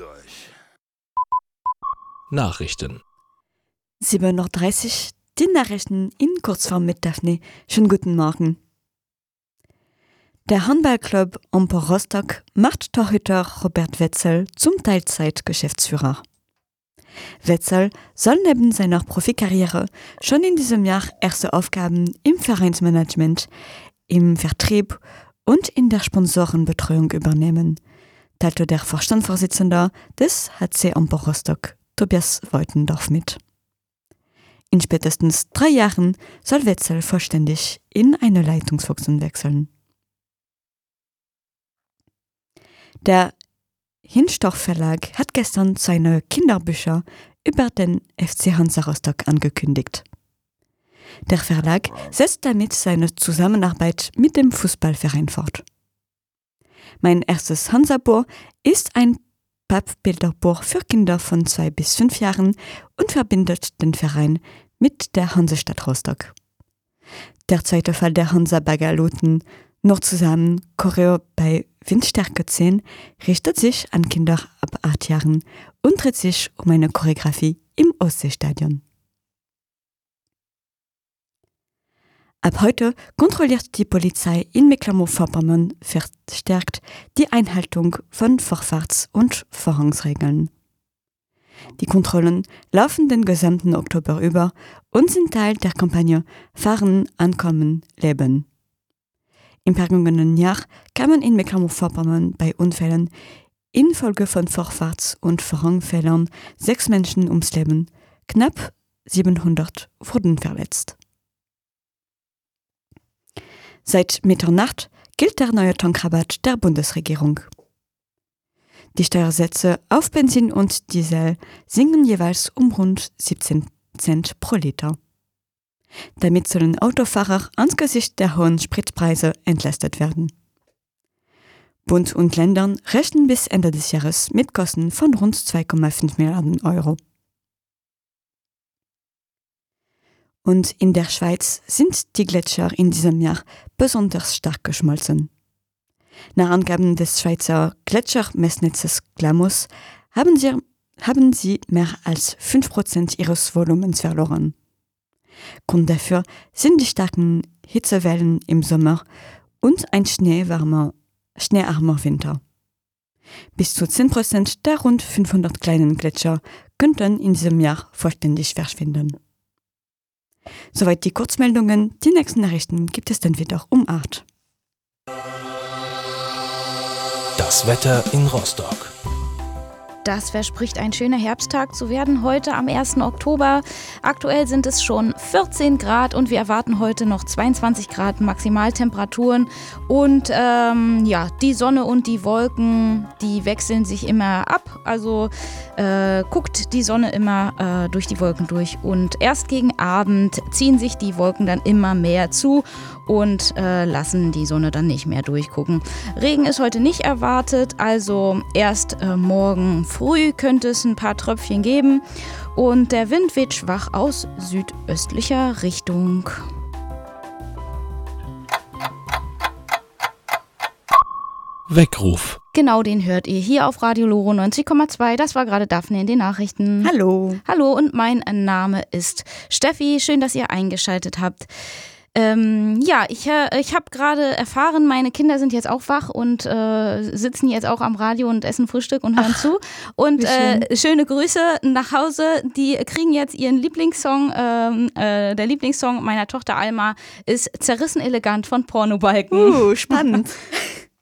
euch. Nachrichten. 7:30 Uhr, die Nachrichten in Kurzform mit Daphne. Schönen guten Morgen. Der Handballclub Empor Rostock macht Torhüter Robert Wetzel zum Teilzeit-Geschäftsführer. Wetzel soll neben seiner Profikarriere schon in diesem Jahr erste Aufgaben im Vereinsmanagement, im Vertrieb und in der Sponsorenbetreuung übernehmen, teilte der Vorstandsvorsitzende des HC Empor Rostock, Tobias Voitendorf, mit. In spätestens 3 Jahren soll Wetzel vollständig in eine Leitungsfunktion wechseln. Der Hinstorch Verlag hat gestern seine Kinderbücher über den FC Hansa Rostock angekündigt. Der Verlag setzt damit seine Zusammenarbeit mit dem Fußballverein fort. Mein erstes Hansa-Buch ist ein Pappbilderbuch für Kinder von 2 bis 5 Jahren und verbindet den Verein mit der Hansestadt Rostock. Der zweite Fall der Hansa-Baggerluten, noch zusammen Choreo bei Windstärke 10, richtet sich an Kinder ab 8 Jahren und dreht sich um eine Choreografie im Ostseestadion. Ab heute kontrolliert die Polizei in Mecklenburg-Vorpommern verstärkt die Einhaltung von Vorfahrts- und Vorrangsregeln. Die Kontrollen laufen den gesamten Oktober über und sind Teil der Kampagne Fahren, Ankommen, Leben. Im vergangenen Jahr kamen in Mecklenburg-Vorpommern bei Unfällen infolge von Vorfahrts- und Vorrangfehlern 6 Menschen ums Leben, knapp 700 wurden verletzt. Seit Mitternacht gilt der neue Tankrabatt der Bundesregierung. Die Steuersätze auf Benzin und Diesel sinken jeweils um rund 17 Cent pro Liter. Damit sollen Autofahrer angesichts der hohen Spritpreise entlastet werden. Bund und Länder rechnen bis Ende des Jahres mit Kosten von rund 2,5 Milliarden Euro. Und in der Schweiz sind die Gletscher in diesem Jahr besonders stark geschmolzen. Nach Angaben des Schweizer Gletschermessnetzes GLAMUS haben sie mehr als 5% ihres Volumens verloren. Grund dafür sind die starken Hitzewellen im Sommer und ein schneearmer Winter. Bis zu 10% der rund 500 kleinen Gletscher könnten in diesem Jahr vollständig verschwinden. Soweit die Kurzmeldungen. Die nächsten Nachrichten gibt es dann wieder um 8. Das Wetter in Rostock. Das verspricht ein schöner Herbsttag zu werden heute am 1. Oktober. Aktuell sind es schon 14 Grad und wir erwarten heute noch 22 Grad Maximaltemperaturen. Und die Sonne und die Wolken, die wechseln sich immer ab. Also guckt die Sonne immer durch die Wolken durch. Und erst gegen Abend ziehen sich die Wolken dann immer mehr zu und lassen die Sonne dann nicht mehr durchgucken. Regen ist heute nicht erwartet, also erst morgen früh könnte es ein paar Tröpfchen geben und der Wind weht schwach aus südöstlicher Richtung. Weckruf. Genau, den hört ihr hier auf Radio Loro 90,2. Das war gerade Daphne in den Nachrichten. Hallo. Hallo und mein Name ist Steffi. Schön, dass ihr eingeschaltet habt. Ich habe gerade erfahren, meine Kinder sind jetzt auch wach und sitzen jetzt auch am Radio und essen Frühstück und hören zu. Und schöne Grüße nach Hause. Die kriegen jetzt ihren Lieblingssong. Der Lieblingssong meiner Tochter Alma ist Zerrissen elegant von Pornobalken. Spannend.